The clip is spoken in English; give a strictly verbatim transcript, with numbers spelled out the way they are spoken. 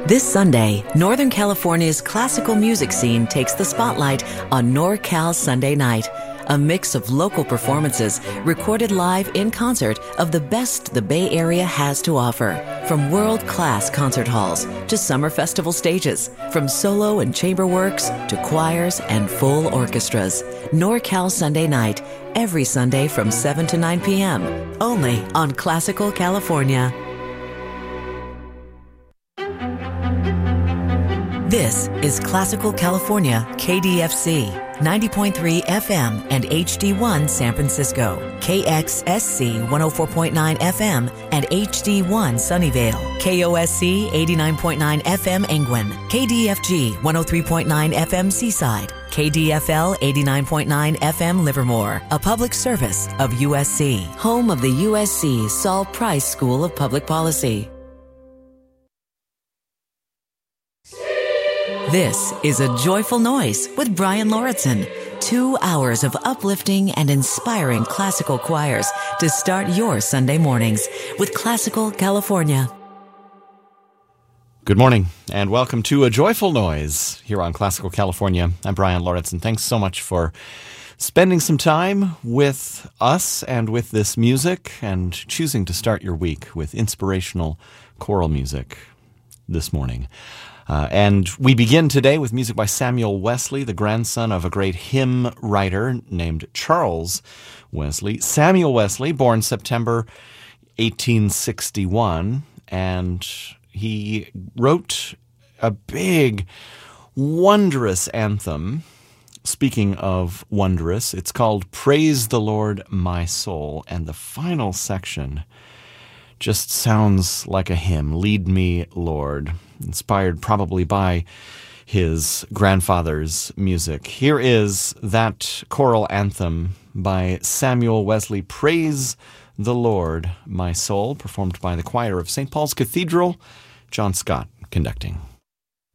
This Sunday, Northern California's classical music scene takes the spotlight on NorCal Sunday Night, a mix of local performances recorded live in concert of the best the Bay Area has to offer. From world-class concert halls to summer festival stages, from solo and chamber works to choirs and full orchestras. NorCal Sunday Night, every Sunday from seven to nine p.m., only on Classical California. This is Classical California, K D F C, ninety point three F M and H D one San Francisco, K X S C one oh four point nine F M and H D one Sunnyvale, K O S C eighty-nine point nine F M Angwin, K D F G one oh three point nine F M Seaside, K D F L eighty-nine point nine F M Livermore, a public service of U S C, home of the U S C Saul Price School of Public Policy. This is A Joyful Noise with Brian Lauritsen. Two hours of uplifting and inspiring classical choirs to start your Sunday mornings with Classical California. Good morning and welcome to A Joyful Noise here on Classical California. I'm Brian Lauritsen. Thanks so much for spending some time with us and with this music and choosing to start your week with inspirational choral music this morning. Uh, and we begin today with music by Samuel Wesley, the grandson of a great hymn writer named Charles Wesley. Samuel Wesley, born September eighteen sixty-one, and he wrote a big, wondrous anthem. Speaking of wondrous, it's called Praise the Lord, My Soul, and the final section just sounds like a hymn, Lead Me, Lord, inspired probably by his grandfather's music. Here is that choral anthem by Samuel Wesley, Praise the Lord, My Soul, performed by the choir of Saint Paul's Cathedral, John Scott conducting.